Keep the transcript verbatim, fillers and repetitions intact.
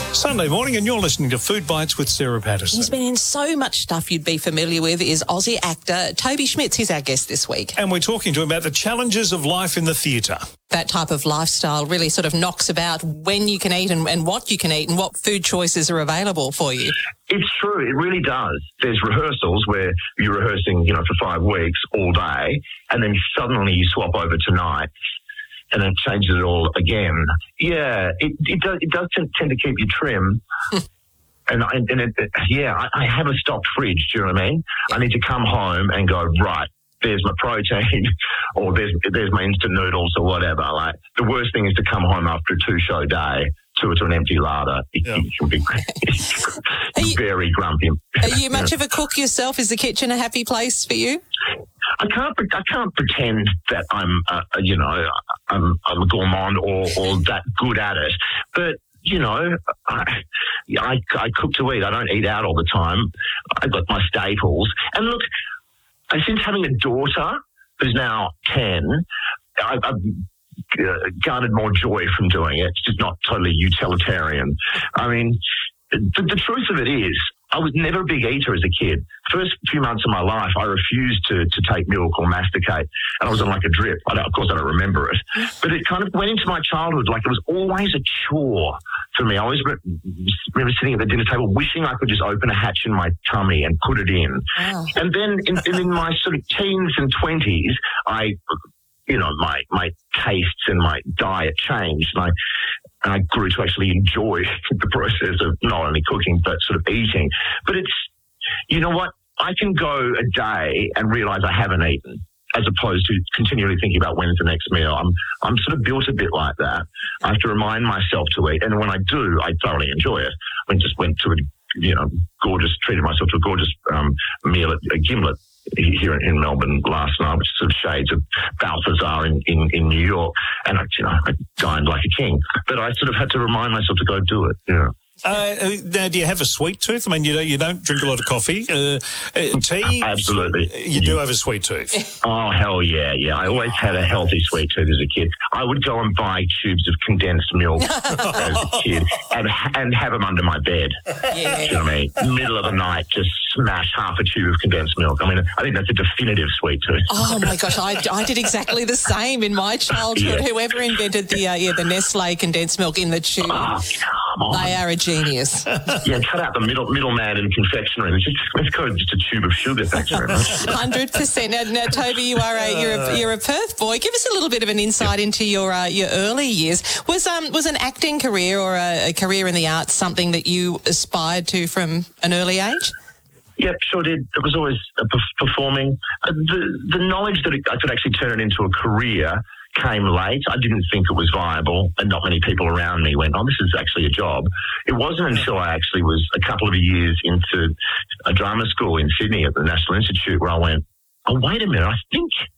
Sunday morning, and you're listening to Food Bites with Sarah Patterson. He's been in so much stuff you'd be familiar with, is Aussie actor Toby Schmitz. He's our guest this week. And we're talking to him about the challenges of life in the theatre. That type of lifestyle really sort of knocks about when you can eat and, and what you can eat and what food choices are available for you. It's true. It really does. There's rehearsals where you're rehearsing, you know, for five weeks all day, and then suddenly you swap over to nights, and then changes it all again. Yeah, it, it does. It does tend, tend to keep you trim. and I, and it, yeah, I, I have a stocked fridge. Do you know what I mean? Yeah. I need to come home and go, right, there's my protein, or there's there's my instant noodles or whatever. Like, the worst thing is to come home after a two show day to to an empty larder. It, yeah. it can be you, very grumpy. Are you much of a cook yourself? Is the kitchen a happy place for you? I can't. I can't pretend that I'm, uh, you know, I'm, I'm a gourmand or, or that good at it. But you know, I, I I cook to eat. I don't eat out all the time. I've got my staples. And look, since having a daughter who's now ten, I, I've uh, garnered more joy from doing it. It's just not totally utilitarian. I mean, the, the truth of it is, I was never a big eater as a kid. First few months of my life, I refused to to take milk or masticate, and I was on like a drip. I don't, of course, I don't remember it, but it kind of went into my childhood like it was always a chore for me. I always remember sitting at the dinner table wishing I could just open a hatch in my tummy and put it in. Wow. And then in, in my sort of teens and twenties, I, you know, my my tastes and my diet changed, and I. And I grew to actually enjoy the process of not only cooking, but sort of eating. But it's, you know what? I can go a day and realise I haven't eaten, as opposed to continually thinking about when's the next meal. I'm I'm sort of built a bit like that. I have to remind myself to eat. And when I do, I thoroughly enjoy it. I just went to a, you know, gorgeous, treated myself to a gorgeous um, meal at a Gimlet here in Melbourne last night, which is sort of shades of Balthazar in, in, in New York. And I, you know, I dined like a king. But I sort of had to remind myself to go do it, you know. Uh, now, do you have a sweet tooth? I mean, you don't, you don't drink a lot of coffee. Uh, uh, tea? Absolutely. You do have a sweet tooth. Oh, hell yeah, yeah. I always had a healthy sweet tooth as a kid. I would go and buy tubes of condensed milk as a kid and and have them under my bed. Yeah. Do you know what I mean? Middle of the night, just smash half a tube of condensed milk. I mean, I think that's a definitive sweet tooth. Oh, my gosh, I, I did exactly the same in my childhood. Yeah. Whoever invented the uh, yeah the Nestle condensed milk in the tube, Oh, come on. they are a genius. Yeah, cut out the middle middleman and confectionery. Let's, just, let's go just a tube of sugar. Thanks very much. one hundred percent. Now, now, Toby, you are a you're, a you're a Perth boy. Give us a little bit of an insight into your uh, your early years. Was um was an acting career or a, a career in the arts something that you aspired to from an early age? Yep, sure did. It was always uh, performing. Uh, the the knowledge that it, I could actually turn it into a career came late. I didn't think it was viable, and not many people around me went, oh, this is actually a job. It wasn't until I actually was a couple of years into a drama school in Sydney at the National Institute where I went, oh, wait a minute, I think